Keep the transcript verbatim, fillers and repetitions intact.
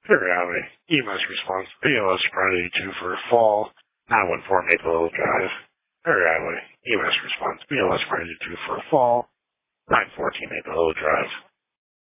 Very highway. E M S response. B L S Friday two for fall. nine one four Maple Hill Drive. Very highway. E M S response. B L S Friday two for fall. nine fourteen Maple Hill Drive.